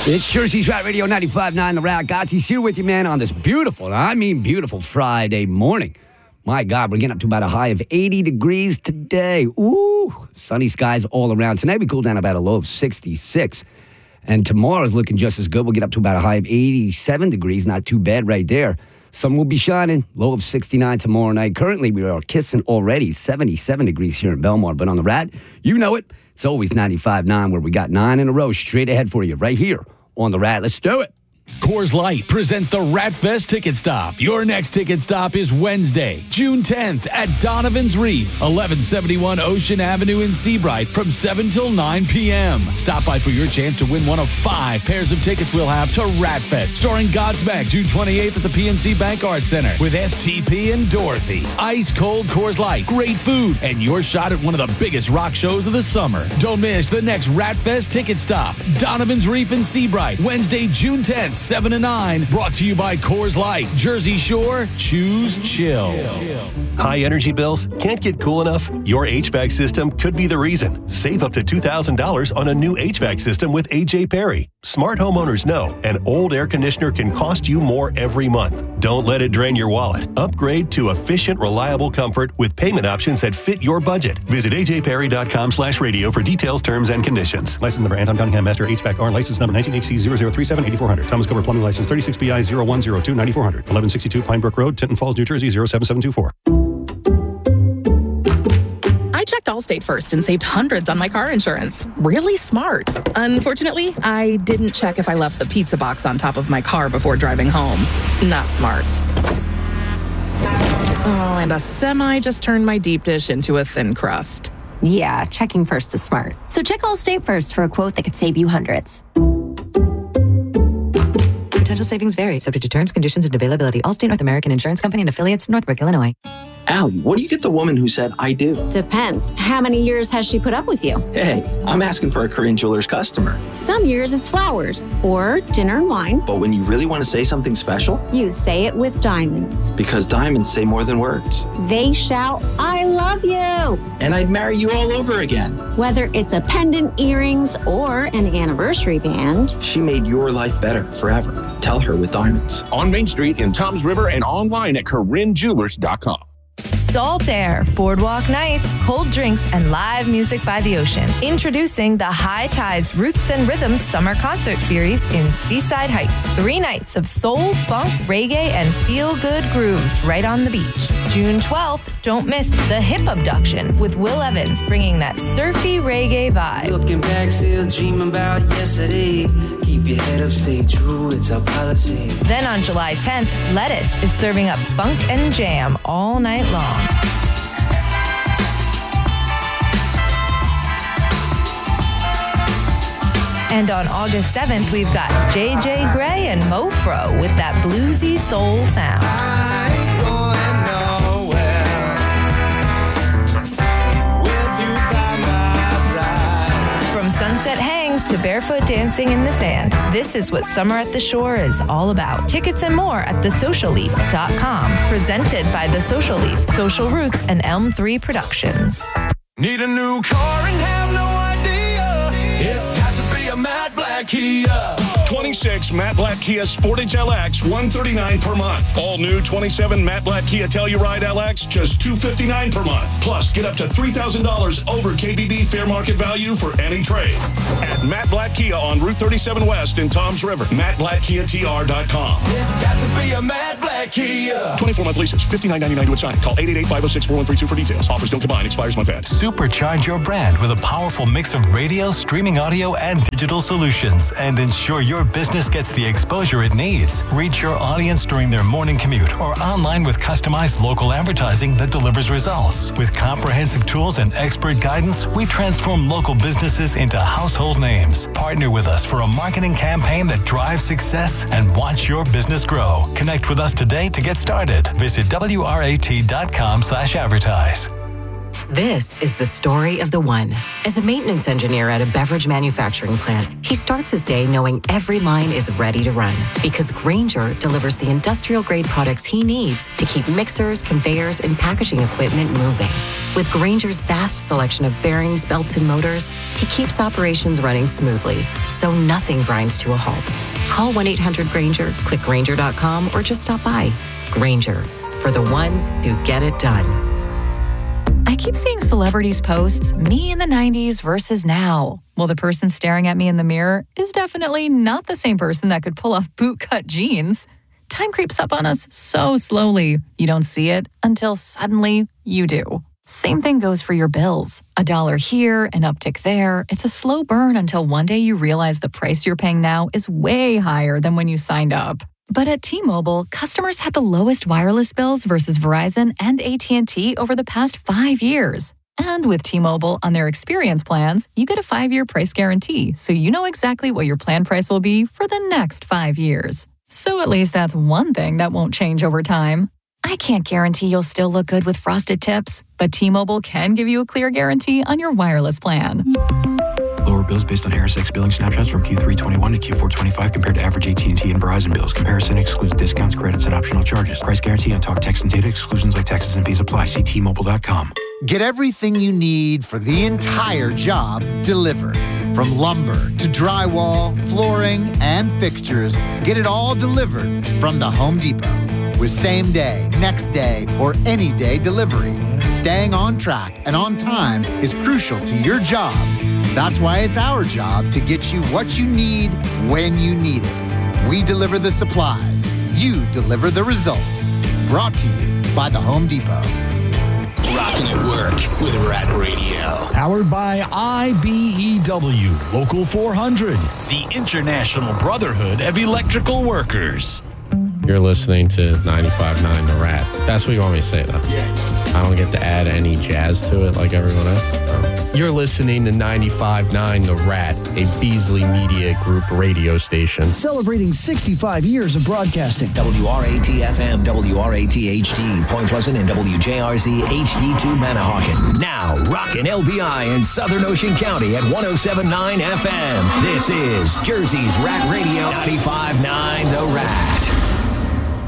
It's Jersey's Rat Radio 95.9, The Rat. Gotsy's here with you, man, on this beautiful, beautiful Friday morning. My God, we're getting up to about a high of 80 degrees today. Ooh, sunny skies all around. Tonight we cool down about a low of 66. And tomorrow's looking just as good. We'll get up to about a high of 87 degrees. Not too bad right there. Sun will be shining. Low of 69 tomorrow night. Currently, we are kissing already 77 degrees here in Belmar. But on the Rat, you know it. It's always 95.9 where we got 9 in a row straight ahead for you right here on the Rat. Let's do it. Coors Light presents the Rat Fest Ticket Stop. Your next ticket stop is Wednesday, June 10th at Donovan's Reef, 1171 Ocean Avenue in Seabright from 7 till 9 p.m. Stop by for your chance to win one of 5 pairs of tickets we'll have to Rat Fest, starring Godsmack, June 28th at the PNC Bank Arts Center with STP and Dorothy. Ice cold Coors Light, great food, and your shot at one of the biggest rock shows of the summer. Don't miss the next Rat Fest Ticket Stop. Donovan's Reef in Seabright, Wednesday, June 10th, 7 to 9. Brought to you by Coors Light. Jersey Shore, choose chill. High energy bills? Can't get cool enough? Your HVAC system could be the reason. Save up to $2,000 on a new HVAC system with AJ Perry. Smart homeowners know an old air conditioner can cost you more every month. Don't let it drain your wallet. Upgrade to efficient, reliable comfort with payment options that fit your budget. Visit ajperry.com/radio for details, terms, and conditions. License number Anton Cunningham Master HVAC R. License number 19HC0037-8400. Thomas Cover Plumbing License 36BI0102-9400. 1162 Pine Brook Road, Tinton Falls, New Jersey 07724. I checked Allstate first and saved hundreds on my car insurance. Really smart. Unfortunately, I didn't check if I left the pizza box on top of my car before driving home. Not smart. Oh, and a semi just turned my deep dish into a thin crust. Yeah, checking first is smart. So check Allstate first for a quote that could save you hundreds. Potential savings vary, subject to terms, conditions, and availability. Allstate North American Insurance Company and affiliates, Northbrook, Illinois. Allie, what do you get the woman who said, I do? Depends. How many years has she put up with you? Hey, I'm asking for a Korean Jewelers customer. Some years it's flowers or dinner and wine. But when you really want to say something special, you say it with diamonds. Because diamonds say more than words. They shout, I love you. And I'd marry you all over again. Whether it's a pendant, earrings, or an anniversary band. She made your life better forever. Tell her with diamonds. On Main Street in Toms River and online at KoreanJewelers.com. Salt Air, boardwalk nights, cold drinks, and live music by the ocean. Introducing the High Tides Roots and Rhythms Summer Concert Series in Seaside Heights. 3 nights of soul, funk, reggae, and feel-good grooves right on the beach. June 12th, don't miss The Hip Abduction with Will Evans, bringing that surfy reggae vibe. Looking back, still dreaming about yesterday. Keep your head up, stay true, it's our policy. Then on July 10th, Lettuce is serving up funk and jam all night long. And on August 7th, we've got JJ Grey and Mofro with that bluesy soul sound. I ain't going nowhere with you by my side. From sunset hangs to barefoot dancing in the sand, this is what Summer at the Shore is all about. Tickets and more at thesocialleaf.com. Presented by The Social Leaf, Social Roots, and Elm 3 Productions. Need a new car and have no idea. It's got to be a matte black Kia. 26 Matte Black Kia Sportage LX, $139 per month. All new 27 Matte Black Kia Telluride LX, just $259 per month. Plus, get up to $3,000 over KBB fair market value for any trade. At Matte Black Kia on Route 37 West in Toms River. MattBlackKiaTR.com. It's got to be a matte black Kia. 24-month leases, $59.99 to sign. Call 888-506-4132 for details. Offers don't combine. Expires month end. Supercharge your brand with a powerful mix of radio, streaming audio, and digital solutions, and ensure your business gets the exposure it needs. Reach your audience during their morning commute or online with customized local advertising that delivers results. With comprehensive tools and expert guidance, we transform local businesses into household names. Partner with us for a marketing campaign that drives success and watch your business grow. Connect with us today to get started. Visit WRAT.com/advertise. This is the story of the one. As a maintenance engineer at a beverage manufacturing plant, he starts his day knowing every line is ready to run because Grainger delivers the industrial-grade products he needs to keep mixers, conveyors, and packaging equipment moving. With Grainger's vast selection of bearings, belts, and motors, he keeps operations running smoothly, so nothing grinds to a halt. Call 1-800-GRAINGER, click Grainger.com, or just stop by. Grainger, for the ones who get it done. I keep seeing celebrities posts, me in the 90s versus now. Well, the person staring at me in the mirror is definitely not the same person that could pull off bootcut jeans. Time creeps up on us so slowly. You don't see it until suddenly you do. Same thing goes for your bills. $1 here, an uptick there. It's a slow burn until one day you realize the price you're paying now is way higher than when you signed up. But at T-Mobile, customers had the lowest wireless bills versus Verizon and AT&T over the past 5 years. And with T-Mobile on their experience plans, you get a 5-year price guarantee, so you know exactly what your plan price will be for the next 5 years. So at least that's one thing that won't change over time. I can't guarantee you'll still look good with frosted tips, but T-Mobile can give you a clear guarantee on your wireless plan. Lower bills based on ErisX billing snapshots from Q3 21 to Q4 25 compared to average AT&T and Verizon bills. Comparison excludes discounts, credits, and optional charges. Price guarantee on talk, text, and data. Exclusions like taxes and fees apply. See T-Mobile.com. Get everything you need for the entire job delivered. From lumber to drywall, flooring, and fixtures, get it all delivered from the Home Depot. With same day, next day, or any day delivery. Staying on track and on time is crucial to your job. That's why it's our job to get you what you need when you need it. We deliver the supplies. You deliver the results. Brought to you by the Home Depot. Rocking at work with Rat Radio. Powered by IBEW, Local 400, the International Brotherhood of Electrical Workers. You're listening to 95.9 The Rat. That's what you want me to say, though? Yeah. I don't get to add any jazz to it like everyone else? No. You're listening to 95.9 The Rat, a Beasley Media Group radio station. Celebrating 65 years of broadcasting. WRAT-FM, WRAT-HD, Point Pleasant, and WJRZ HD2 Manahawkin. Now, rockin' LBI in Southern Ocean County at 107.9 FM. This is Jersey's Rat Radio, 95.9 The Rat.